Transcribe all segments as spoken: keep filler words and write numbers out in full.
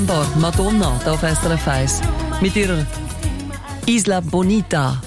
Madonna, da auf S R F eins, mit ihrer Isla Bonita.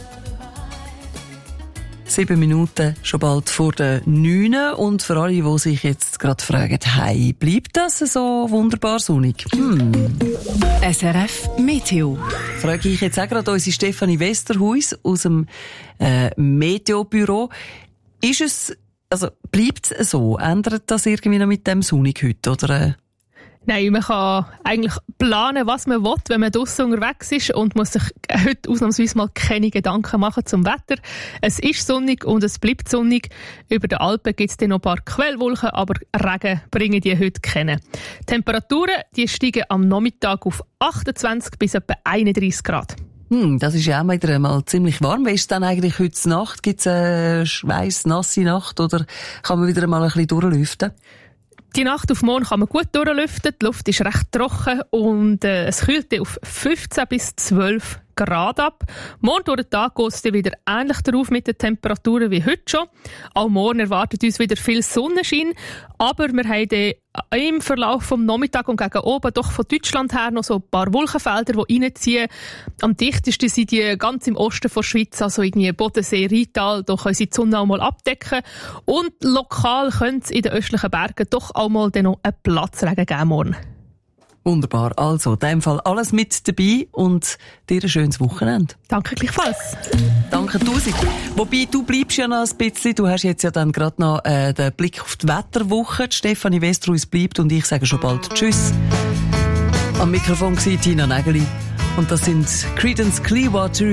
Sieben Minuten, schon bald vor der neun. Und für alle, die sich jetzt gerade fragen, hey, bleibt das so wunderbar sonnig? Hm. S R F Meteo. Frage ich jetzt auch gerade unsere Stefanie Westerhuis aus dem äh, Meteobüro. Ist es, also bleibt es so? Ändert das irgendwie noch mit dem sonnig heute, oder? Äh? Nein, man kann eigentlich planen, was man will, wenn man draussen unterwegs ist und muss sich heute ausnahmsweise mal keine Gedanken machen zum Wetter. Es ist sonnig und es bleibt sonnig. Über den Alpen gibt es dann noch ein paar Quellwolken, aber Regen bringen die heute keine. Die Temperaturen die steigen am Nachmittag auf achtundzwanzig bis etwa einunddreissig Grad. Hm, das ist ja auch wieder einmal ziemlich warm. Wie ist es dann eigentlich heute Nacht? Gibt es eine schweiss nasse Nacht oder kann man wieder einmal ein bisschen durchlüften? Die Nacht auf morgen kann man gut durchlüften. Die Luft ist recht trocken und äh, es kühlt auf fünfzehn bis zwölf Grad ab. Morgen durch den Tag geht es dann wieder ähnlich darauf mit den Temperaturen wie heute schon. Auch morgen erwartet uns wieder viel Sonnenschein, aber wir haben dann im Verlauf des Nachmittags und gegen oben doch von Deutschland her noch so ein paar Wolkenfelder, die reinziehen. Am dichtesten sind die ganz im Osten der Schweiz, also irgendwie Bodensee, Rheintal, da können sie die Sonne auch mal abdecken. Und lokal könnte es in den östlichen Bergen doch auch mal dann noch einen Platzregen geben morgen. Wunderbar. Also, in dem Fall alles mit dabei und dir ein schönes Wochenende. Danke gleichfalls. Danke tausend. Wobei, du bleibst ja noch ein bisschen. Du hast jetzt ja dann gerade noch äh, den Blick auf die Wetterwoche. Die Stefanie Westerhuis bleibt und ich sage schon bald Tschüss. Am Mikrofon war Tina Nägeli und das sind Creedence Clearwater